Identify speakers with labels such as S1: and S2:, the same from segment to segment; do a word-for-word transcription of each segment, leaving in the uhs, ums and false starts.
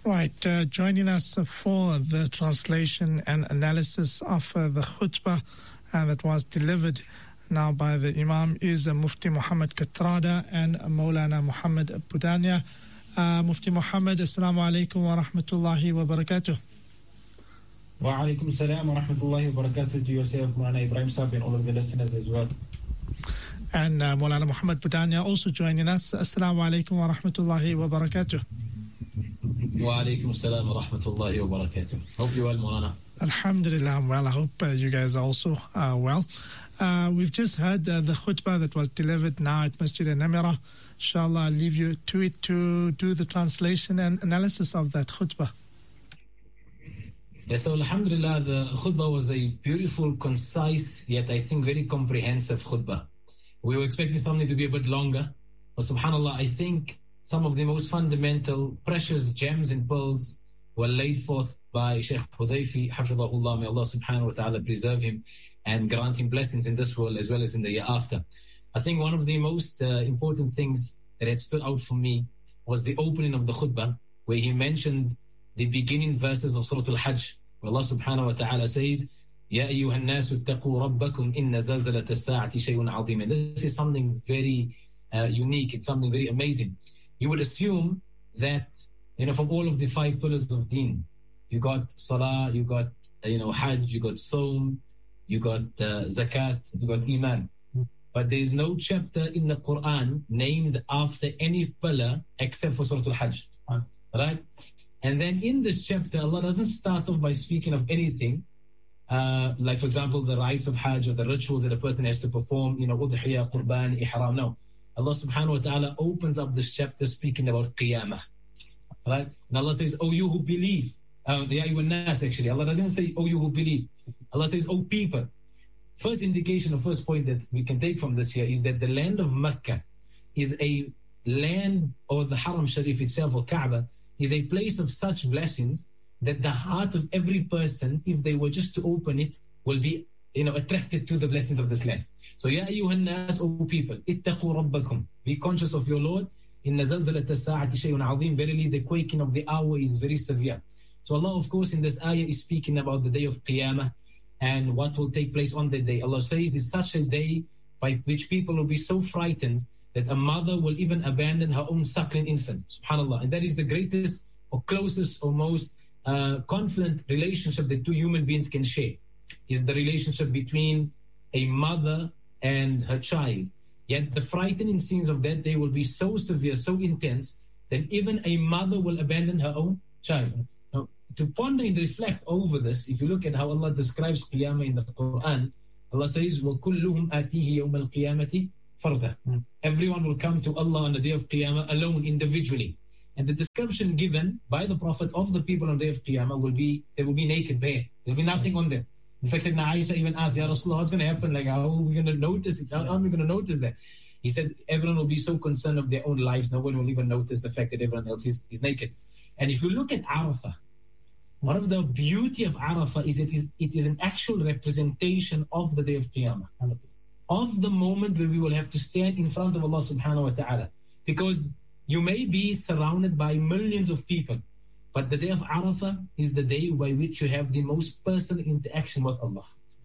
S1: Right, uh, joining us for the translation and analysis of uh, the khutbah uh, that was delivered now by the Imam is uh, Mufti Muhammad Katrada and uh, Maulana Muhammad Budania. Uh, Mufti Muhammad, Assalamu alaikum wa rahmatullahi wa barakatuh.
S2: Wa alaikum salam wa rahmatullahi wa barakatuh to yourself, Maulana Ibrahim Sahib, and all of the listeners as well.
S1: And uh, Maulana Muhammad Budania also joining us. Assalamu alaikum wa rahmatullahi wa barakatuh.
S3: Wa alaikum salam wa rahmatullahi wa barakatuh. Hope you're well, Maulana.
S1: Alhamdulillah, I'm well. I hope uh, you guys are also uh, well. Uh, we've just heard uh, the khutbah that was delivered now at Masjid al-Namira. Inshallah, I'll leave you to it to do the translation and analysis of that khutbah.
S3: Yes, so alhamdulillah, the khutbah was a beautiful, concise, yet I think very comprehensive khutbah. We were expecting something to be a bit longer, but subhanallah, I think some of the most fundamental, precious gems and pearls were laid forth by Shaykh Hudayfi, hafidhahullah, may Allah subhanahu wa ta'ala preserve him and grant him blessings in this world as well as in the year after. I think one of the most uh, important things that had stood out for me was the opening of the khutbah, where he mentioned the beginning verses of Surah Al-Hajj, where Allah subhanahu wa ta'ala says, Ya ayyuhan nasu attaqu rabbakum inna zalzalata as-sa'ati shay'un 'azim. And this is something very uh, unique, it's something very amazing. You would assume that, you know, from all of the five pillars of deen, you got salah, you got, you know, hajj, you got saum, you got uh, zakat, you got iman. But there is no chapter in the Quran named after any pillar except for Surah Al-Hajj. Right? And then in this chapter, Allah doesn't start off by speaking of anything, uh, like, for example, the rites of hajj or the rituals that a person has to perform, you know, udhiyah, qurban, ihram. No. Allah subhanahu wa ta'ala opens up this chapter speaking about qiyamah. Right? And Allah says, oh, you who believe. Uh, Ya ayyuhan nas, actually. Allah doesn't say, oh, you who believe. Allah says, oh, people. First indication, or first point that we can take from this here is that the land of Mecca is a land, or the Haram Sharif itself, or Kaaba, is a place of such blessings that the heart of every person, if they were just to open it, will be, you know, attracted to the blessings of this land. So, Ya ayyuhan nas, O people, ittaqu rabbakum, be conscious of your Lord. Inna zalzalata as-sa'ati shay'un 'azim. Verily, the quaking of the hour is very severe. So, Allah, of course, in this ayah is speaking about the day of Qiyamah and what will take place on that day. Allah says it's such a day by which people will be so frightened that a mother will even abandon her own suckling infant. Subhanallah. And that is the greatest or closest or most uh, confident relationship that two human beings can share, is the relationship between a mother and her child. Yet the frightening scenes of that day will be so severe, so intense, that even a mother will abandon her own child. Now, to ponder and reflect over this, if you look at how Allah describes Qiyamah in the Quran, Allah says, وَكُلُّهُمْ آتِيهِ يَوْمَ الْقِيَامَةِ فَرْدًا. Mm. Everyone will come to Allah on the day of Qiyamah alone, individually. And the description given by the Prophet of the people on the day of Qiyamah will be, they will be naked, bare. There will be nothing on them. In fact, Sayyidina Aisha even asked, Ya Rasulullah, what's going to happen? Like, how are we going to notice it? How are we going to notice that? He said, everyone will be so concerned of their own lives, no one will even notice the fact that everyone else is, is naked. And if you look at Arafah, one of the beauty of Arafah is it is it is an actual representation of the day of Qiyamah, of the moment where we will have to stand in front of Allah subhanahu wa ta'ala. Because you may be surrounded by millions of people, but the day of Arafah is the day by which you have the most personal interaction with Allah.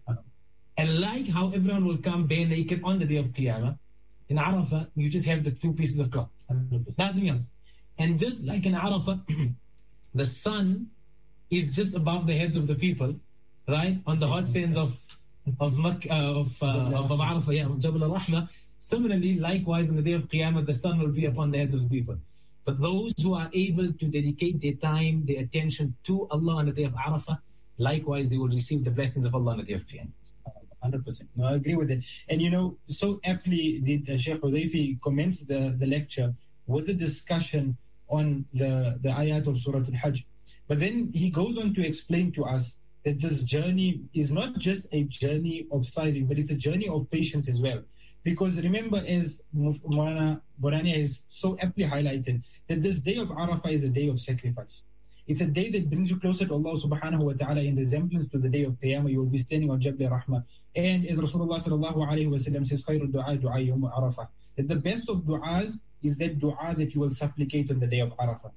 S3: And like how everyone will come bare naked on the day of Qiyamah, in Arafah, you just have the two pieces of cloth, nothing else. And just like in Arafah, the sun is just above the heads of the people, right? On the hot sands of of Makkah, uh, of, uh, of, of Arafah, yeah, Jabal al-Rahma. Similarly, likewise, on the day of Qiyamah, the sun will be upon the heads of the people. But those who are able to dedicate their time, their attention to Allah on the day of Arafah, likewise, they will receive the blessings of Allah on the day of Qiyamah.
S2: one hundred percent. No, I agree with it. And you know, so aptly, the, the Shaykh Hudayfi commenced the, the lecture with the discussion on the, the ayat of Surah Al-Hajj. But then he goes on to explain to us that this journey is not just a journey of striving, but it's a journey of patience as well. Because remember, as Maulana Budania has so aptly highlighted, that this day of Arafah is a day of sacrifice. It's a day that brings you closer to Allah subhanahu wa ta'ala in resemblance to the day of Qiyamah. You will be standing on Jabal Rahmah. And as Rasulullah sallallahu alayhi wa sallam says, خَيْرُ الدُّعَاءِ دُعَاءِ يَوْمُ عَرَفَةِ, that the best of du'as is that du'a that you will supplicate on the day of Arafah.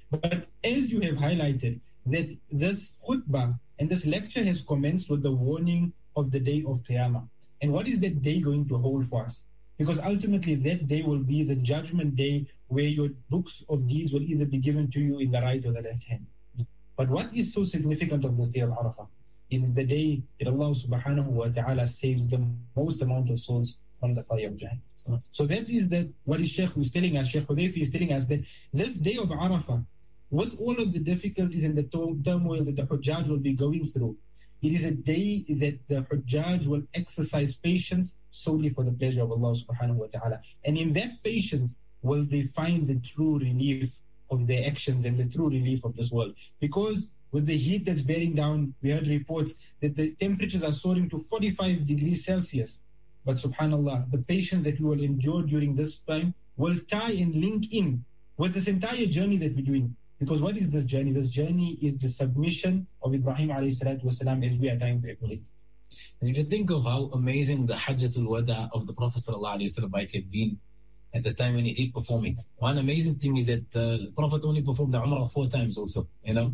S2: But as you have highlighted, that this khutbah and this lecture has commenced with the warning of the day of Qiyamah. And what is that day going to hold for us? Because ultimately that day will be the judgment day where your books of deeds will either be given to you in the right or the left hand. But what is so significant of this day of Arafah? It is the day that Allah subhanahu wa ta'ala saves the most amount of souls from the fire of Jahannam. So that is that what is Sheikh was telling us, Sheikh Hudayfi is telling us that this day of Arafah, with all of the difficulties and the turmoil that the Hujjaj will be going through, it is a day that the Hujjaj will exercise patience solely for the pleasure of Allah subhanahu wa ta'ala. And in that patience will they find the true relief of their actions and the true relief of this world. Because with the heat that's bearing down, we heard reports that the temperatures are soaring to forty-five degrees Celsius. But subhanAllah, the patience that we will endure during this time will tie and link in with this entire journey that we're doing. Because what is this journey? This journey is the submission of Ibrahim alayhi salatu wasalam as we are trying to emulate.
S3: And if you think of how amazing the Hajjatul Wada of the Prophet sallallahu alaihi wasallam might have been at the time when he did perform it. One amazing thing is that the Prophet only performed the Umrah four times also, you know.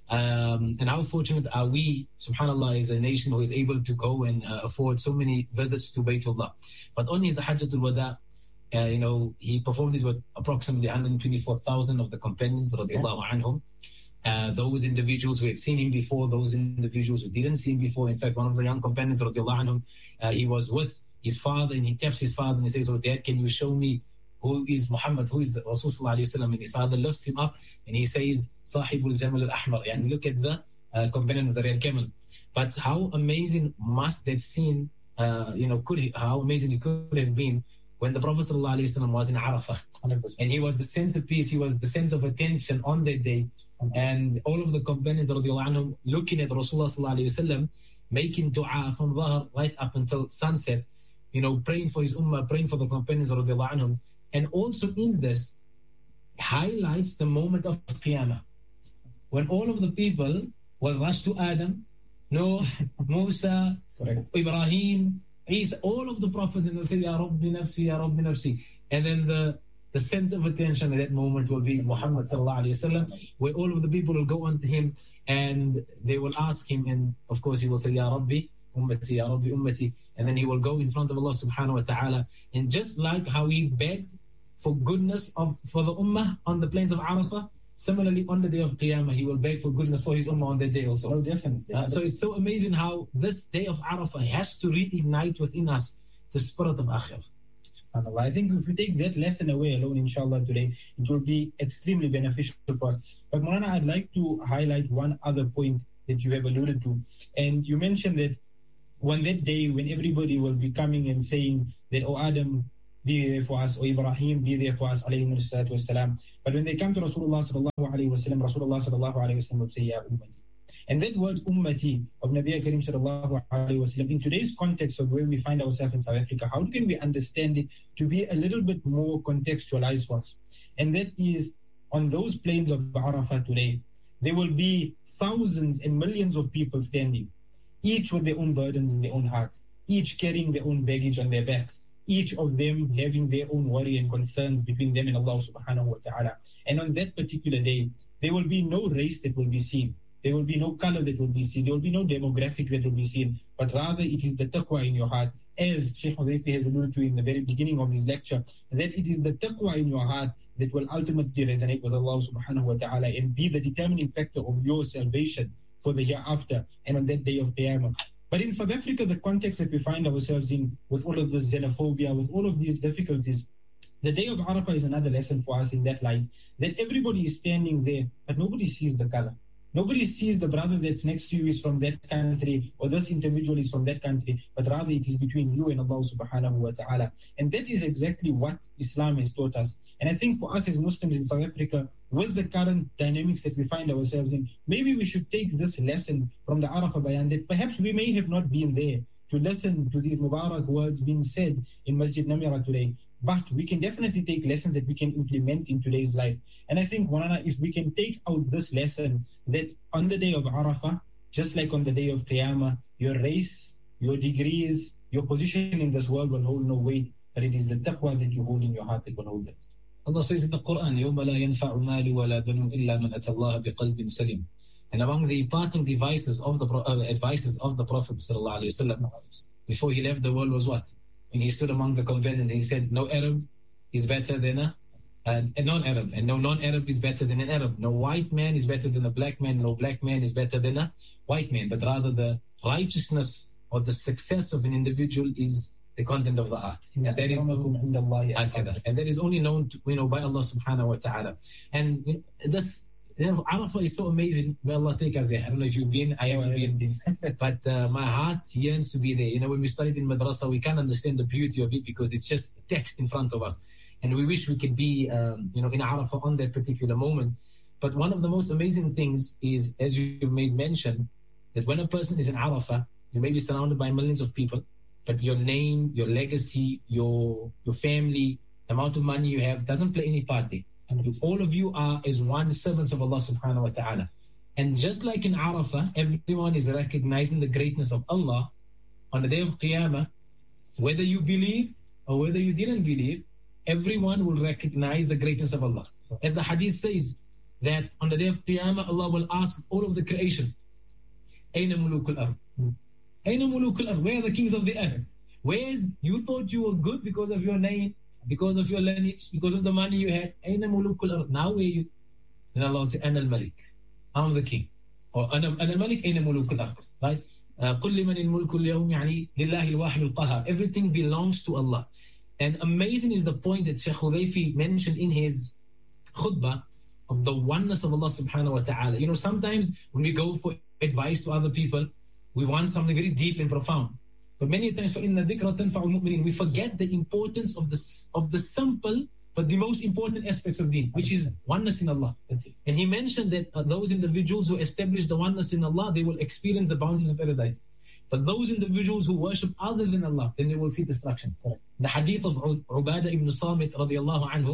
S3: Um, and how fortunate are we, subhanAllah, as a nation who is able to go and uh, afford so many visits to Baytullah. But on his Hajjatul Wada, uh, you know, he performed it with approximately one hundred twenty-four thousand of the companions, radiallahu anhum. Uh, those individuals who had seen him before, those individuals who didn't see him before. In fact, one of the young companions, radiallahu anhum, uh, he was with his father and he taps his father and he says, "Oh, Dad, can you show me who is Muhammad, who is the Rasul sallallahu alayhi wa sallam?" And his father lifts him up and he says, "Sahibul Jamal al-Ahmar." And look at the uh, companion of the red camel. But how amazing must that scene, uh, you know, could he, how amazing it could have been when the Prophet sallallahu alayhi wa sallam was in Arafah. one hundred percent. And he was the centerpiece, he was the center of attention on that day. And all of the companions radiallahu anhum looking at Rasulullah sallallahu alayhi wa sallam, making dua from Dhahr right up until sunset, you know, praying for his ummah, praying for the companions radiallahu anhum. And also in this highlights the moment of Qiyamah, when all of the people will rush to Adam, Noah, Musa, Correct. Ibrahim, Isa, all of the prophets, and they'll say, Ya Rabbi nafsi, Ya Rabbi nafsi. And then the, the center of attention at that moment will be Muhammad sallallahu alayhi wa sallam, where all of the people will go unto him and they will ask him, and of course he will say, Ya Rabbi, Ummati, Ya Rabbi, Ummati. And then he will go in front of Allah subhanahu wa ta'ala. And just like how he begged for goodness of for the ummah on the plains of Arafah, similarly on the day of Qiyamah, he will beg for goodness for his ummah on that day also.
S2: Oh, definitely.
S3: Uh, so it's so amazing how this day of Arafah has to reignite within us the spirit of Akhirah.
S2: I think if we take that lesson away alone, inshallah, today, it will be extremely beneficial for us. But Maulana, I'd like to highlight one other point that you have alluded to. And you mentioned that on that day when everybody will be coming and saying that, "Oh, Adam, be there for us," or Ibrahim, be there for us, alayhi salatu wasalam. But when they come to Rasulullah sallallahu alayhi wasallam, Rasulullah sallallahu alayhi wasallam would say, "Ya ummati." And that word ummati of Nabi Karim sallallahu alayhi wasallam, in today's context of where we find ourselves in South Africa, how can we understand it to be a little bit more contextualized for us? And that is, on those plains of Arafah today, there will be thousands and millions of people standing, each with their own burdens in their own hearts, each carrying their own baggage on their backs, each of them having their own worry and concerns between them and Allah subhanahu wa ta'ala. And on that particular day, there will be no race that will be seen. There will be no color that will be seen. There will be no demographic that will be seen. But rather, it is the taqwa in your heart. As Sheikh Hudayfi has alluded to in the very beginning of his lecture, that it is the taqwa in your heart that will ultimately resonate with Allah subhanahu wa ta'ala and be the determining factor of your salvation for the hereafter and on that day of Qiyamah. But in South Africa, the context that we find ourselves in, with all of this xenophobia, with all of these difficulties, the day of Arafah is another lesson for us in that light, that everybody is standing there, but nobody sees the color. Nobody sees the brother that's next to you is from that country, or this individual is from that country, but rather it is between you and Allah subhanahu wa ta'ala. And that is exactly what Islam has taught us. And I think for us as Muslims in South Africa, with the current dynamics that we find ourselves in, maybe we should take this lesson from the Arafah Bayan, that perhaps we may have not been there to listen to these Mubarak words being said in Masjid Namira today. But we can definitely take lessons that we can implement in today's life. And I think, Maulana, if we can take out this lesson, that on the day of Arafah, just like on the day of Qiyamah, your race, your degrees, your position in this world will hold no weight, but it is the taqwa that you hold in your heart that will hold it.
S3: Allah says in the Quran, يَوْمَ لَا يَنْفَعُ مَالُ وَلَا بَنُونَ إِلَّا مَنْ أَتَى اللَّهَ بِقَلْبٍ سَلِيمٍ. And among the parting devices of the uh, advices of the Prophet sallallahu alaihi wasallam before he left the world was what? When he stood among the companions, he said, no Arab is better than a, uh, a non-Arab, and no non-Arab is better than an Arab. No white man is better than a black man, no black man is better than a white man, but rather the righteousness or the success of an individual is the content of the heart. And that is, and that is only known to, you know, by Allah subhanahu wa ta'ala. And you know, this, you know, Arafah is so amazing. May Allah take us there. I don't know if you've been, I haven't been, but uh, my heart yearns to be there. You know, when we studied in madrasa, we can't understand the beauty of it because it's just text in front of us. And we wish we could be, um, you know, in Arafah on that particular moment. But one of the most amazing things is, as you've made mention, that when a person is in Arafah, you may be surrounded by millions of people, but your name, your legacy, your your family, the amount of money you have doesn't play any part there. And all of you are as one servants of Allah subhanahu wa ta'ala. And just like in Arafah, everyone is recognizing the greatness of Allah on the day of Qiyamah, whether you believe or whether you didn't believe, everyone will recognize the greatness of Allah. As the hadith says, that on the day of Qiyamah, Allah will ask all of the creation, Aina mulukul ard? Aina mulukul ard? Where are the kings of the earth? Whereas you thought you were good because of your name, because of your lineage, because of the money you had. Aina mulukul ard? Now where are you? Then Allah will say, Ana al-Malik. I'm the king. Or Ana al-Malik, Aina mulukul ard? Right? قُلْ لِمَنِ الْمُلْكُ الْيَوْمِ يعني لِلَّهِ الْوَاحِدُ الْقَهَارِ. Everything belongs to Allah. And amazing is the point that Shaykh Hudayfi mentioned in his khutbah of the oneness of Allah subhanahu wa ta'ala. You know, sometimes when we go for advice to other people, we want something very deep and profound. But many times, فَإِنَّ ذِكْرَ تَنْفَعُ الْمُؤْمِنِينَ, we forget the importance of the, of the simple but the most important aspects of deen, which is oneness in Allah. That's it. And he mentioned that uh, those individuals who establish the oneness in Allah, they will experience the bounties of paradise. But those individuals who worship other than Allah, then they will see destruction. Correct. The hadith of Ubadah ibn Samit radiallahu anhu,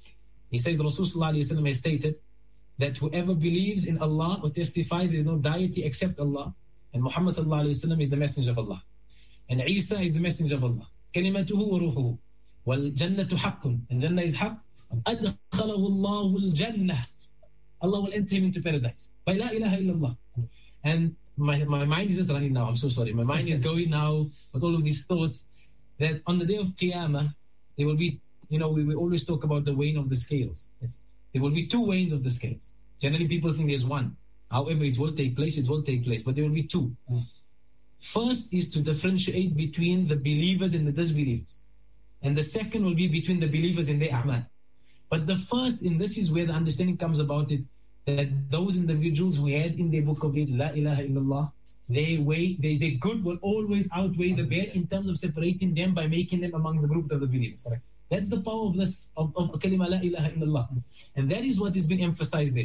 S3: he says the Rasulullah has stated that whoever believes in Allah or testifies there is no deity except Allah, and Muhammad sallallahu is the messenger of Allah, and Isa is the messenger of Allah. Kalimatuhu wa ruhuhu. Wal jannatu haqqun. And Jannah is haqq. Adkhalahu Allahu al-Jannah. Allah will enter him into paradise. By la ilaha illallah. And my, my mind is just running now. I'm so sorry. My mind is going now with all of these thoughts that on the day of Qiyamah, there will be, you know, we, we always talk about the weighing of the scales. Yes. There will be two weighings of the scales. Generally, people think there's one. However, it will take place, it will take place, but there will be two. Mm. First is to differentiate between the believers and the disbelievers. And the second will be between the believers and their a'mal. But the first, and this is where the understanding comes about it, that those individuals who had in their book of deeds, La ilaha illallah, their way, they, their good will always outweigh the bad in terms of separating them by making them among the group of the believers. Right? That's the power of this, of, of kalima La ilaha illallah. And that is what is being emphasized there.